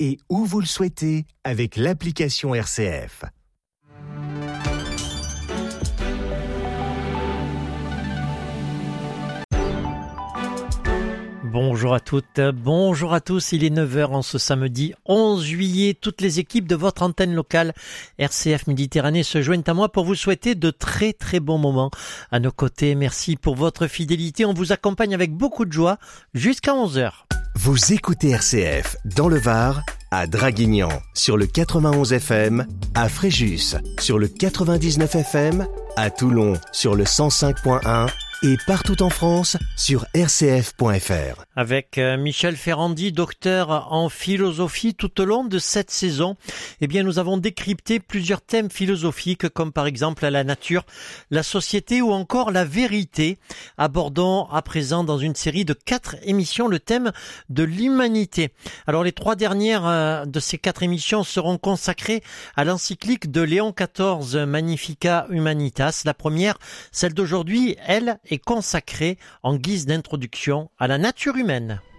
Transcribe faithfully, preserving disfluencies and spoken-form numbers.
et où vous le souhaitez avec l'application R C F. Bonjour à toutes, bonjour à tous, il est neuf heures en ce samedi onze juillet. Toutes les équipes de votre antenne locale R C F Méditerranée se joignent à moi pour vous souhaiter de très très bons moments à nos côtés. Merci pour votre fidélité, on vous accompagne avec beaucoup de joie jusqu'à onze heures. Vous écoutez R C F dans le Var, à Draguignan sur le quatre-vingt-onze F M, à Fréjus sur le quatre-vingt-dix-neuf F M, à Toulon sur le cent cinq point un et partout en France sur r c f point f r. Avec Michel Ferrandi, docteur en philosophie, tout au long de cette saison, eh bien, nous avons décrypté plusieurs thèmes philosophiques comme par exemple la nature, la société ou encore la vérité. Abordons à présent dans une série de quatre émissions le thème de l'humanité. Alors les trois dernières de ces quatre émissions seront consacrées à l'encyclique de Léon quatorze, Magnificat Humanitas. La première, celle d'aujourd'hui, elle, est consacrée en guise d'introduction à la nature humaine.